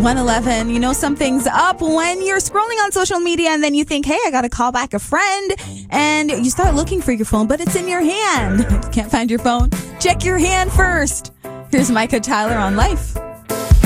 111. You know something's up when you're scrolling on social media and then you think, hey, I got to call back a friend. And you start looking for your phone, but it's in your hand. Can't find your phone? Check your hand first. Here's Micah Tyler on Life.